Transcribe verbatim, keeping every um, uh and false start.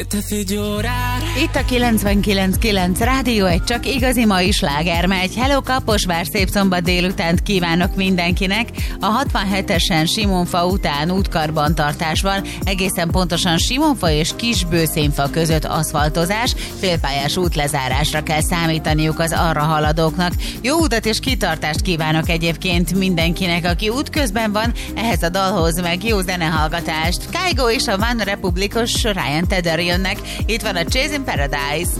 Itt a kilencvenkilenc kilenc Rádió, egy csak igazi mai sláger megy. Hello Kaposvár, szép szombat délutánt kívánok mindenkinek. A hatvanhetesen Simonfa után útkarbantartás van, egészen pontosan Simonfa és Kisbőszénfa között aszfaltozás, félpályás útlezárásra kell számítaniuk az arra haladóknak. Jó utat és kitartást kívánok egyébként mindenkinek, aki útközben van, ehhez a dalhoz meg jó zenehallgatást. Kygo és a One Republicos Ryan Tedder jönnek. Itt van a Chasing Paradise.